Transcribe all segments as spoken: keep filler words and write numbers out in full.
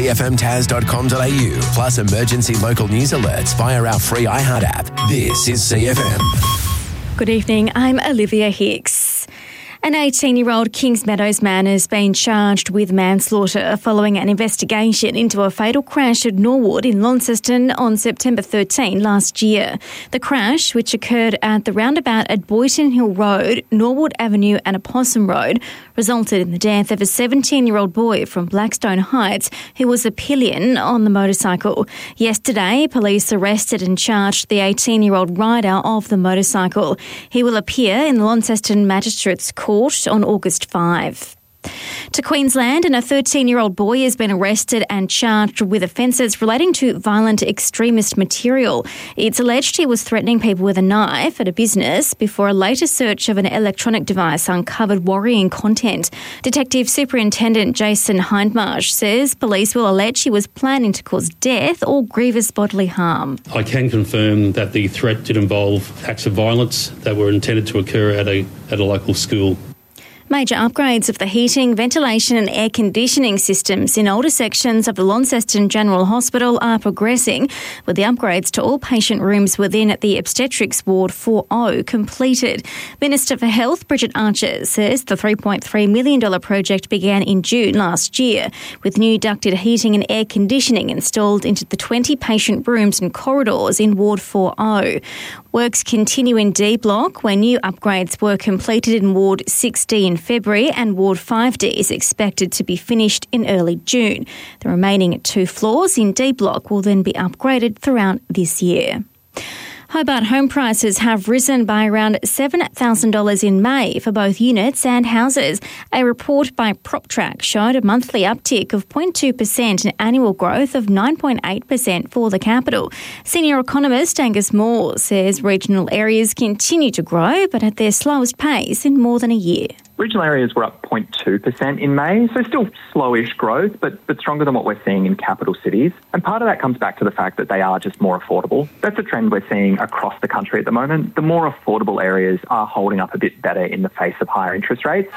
c f m tas dot com dot a u, plus emergency local news alerts via our free iHeart app. This is C F M. Good evening, I'm Olivia Hicks. An eighteen-year-old Kings Meadows man has been charged with manslaughter following an investigation into a fatal crash at Norwood in Launceston on September thirteenth last year. The crash, which occurred at the roundabout at Boyton Hill Road, Norwood Avenue and Opossum Road, resulted in the death of a seventeen-year-old boy from Blackstone Heights who was a pillion on the motorcycle. Yesterday, police arrested and charged the eighteen-year-old rider of the motorcycle. He will appear in the Launceston Magistrates Court on August fifth. To Queensland, and a thirteen-year-old boy has been arrested and charged with offences relating to violent extremist material. It's alleged he was threatening people with a knife at a business before a later search of an electronic device uncovered worrying content. Detective Superintendent Jason Hindmarsh says police will allege he was planning to cause death or grievous bodily harm. I can confirm that the threat did involve acts of violence that were intended to occur at a at a local school. Major upgrades of the heating, ventilation and air conditioning systems in older sections of the Launceston General Hospital are progressing, with the upgrades to all patient rooms within the Obstetrics Ward four oh completed. Minister for Health, Bridget Archer, says the three point three million dollars project began in June last year, with new ducted heating and air conditioning installed into the twenty patient rooms and corridors in Ward four oh. Works continue in D Block, where new upgrades were completed in Ward six D in February, and Ward five D is expected to be finished in early June. The remaining two floors in D Block will then be upgraded throughout this year. Hobart home prices have risen by around seven thousand dollars in May for both units and houses. A report by PropTrack showed a monthly uptick of zero point two percent and annual growth of nine point eight percent for the capital. Senior economist Angus Moore says regional areas continue to grow, but at their slowest pace in more than a year. Regional areas were up zero point two percent in May, so still slowish growth, but, but stronger than what we're seeing in capital cities. And part of that comes back to the fact that they are just more affordable. That's a trend we're seeing across the country at the moment. The more affordable areas are holding up a bit better in the face of higher interest rates.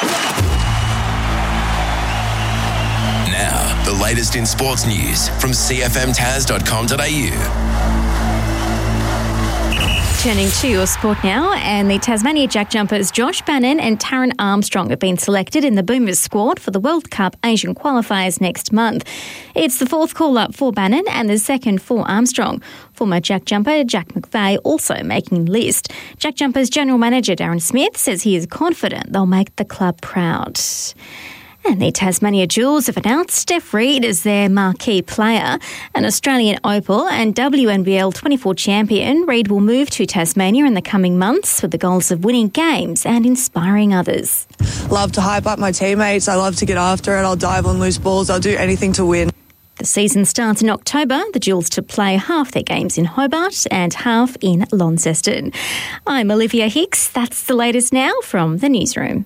Now, the latest in sports news from c f m tas dot com dot a u. Turning to your sport now, and the Tasmania Jack Jumpers Josh Bannon and Taryn Armstrong have been selected in the Boomers squad for the World Cup Asian qualifiers next month. It's the fourth call-up for Bannon and the second for Armstrong. Former Jack Jumper Jack McVeigh also making the list. Jack Jumpers General Manager Darren Smith says he is confident they'll make the club proud. And the Tasmania Jewels have announced Steph Reid as their marquee player. An Australian Opal and W N B L twenty-four champion, Reid will move to Tasmania in the coming months with the goals of winning games and inspiring others. Love to hype up my teammates. I love to get after it. I'll dive on loose balls. I'll do anything to win. The season starts in October. The Jewels to play half their games in Hobart and half in Launceston. I'm Olivia Hicks. That's the latest now from the newsroom.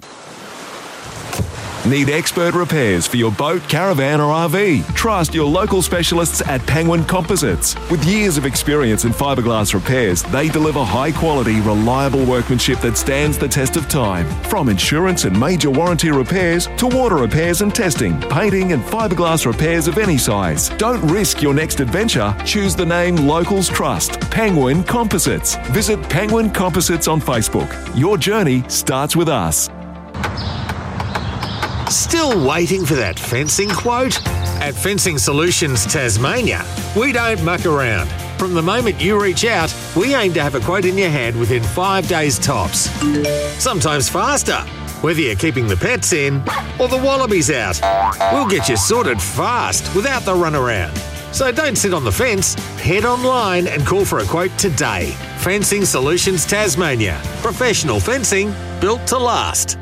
Need expert repairs for your boat, caravan or R V? Trust your local specialists at Penguin Composites. With years of experience in fiberglass repairs, they deliver high-quality, reliable workmanship that stands the test of time. From insurance and major warranty repairs to water repairs and testing, painting and fiberglass repairs of any size. Don't risk your next adventure. Choose the name locals trust. Penguin Composites. Visit Penguin Composites on Facebook. Your journey starts with us. Still waiting for that fencing quote? At Fencing Solutions Tasmania, we don't muck around. From the moment you reach out, we aim to have a quote in your hand within five days tops. Sometimes faster, whether you're keeping the pets in or the wallabies out. We'll get you sorted fast without the runaround. So don't sit on the fence. Head online and call for a quote today. Fencing Solutions Tasmania. Professional fencing built to last.